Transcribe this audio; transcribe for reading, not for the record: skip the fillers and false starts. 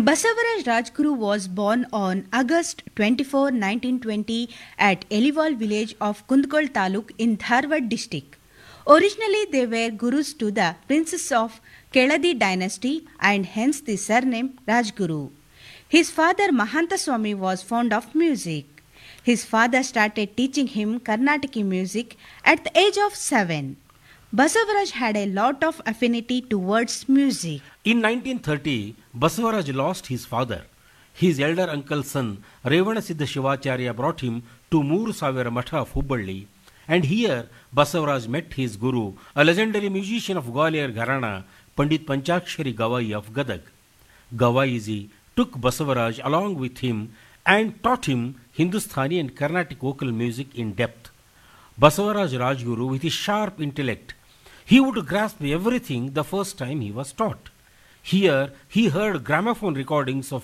Basavaraj Rajguru was born on August 24, 1920 at Elival village of Kundkol Taluk in Dharwad district. Originally they were gurus to the princes of Keladi dynasty and hence the surname Rajguru. His father Mahanta Swami was fond of music. His father started teaching him Carnataki music at the age of 7. Basavaraj had a lot of affinity towards music. In 1930, Basavaraj lost his father. His elder uncle's son, Revanasiddha Shivacharya, brought him to Moor Savira Matha of Hubballi, and here Basavaraj met his guru, a legendary musician of Gwalior Gharana, Pandit Panchakshari Gawai of Gadag. Gawaiji took Basavaraj along with him and taught him Hindustani and Carnatic vocal music in depth. Basavaraj Rajguru, with his sharp intellect, he would grasp everything the first time he was taught. Here he heard gramophone recordings of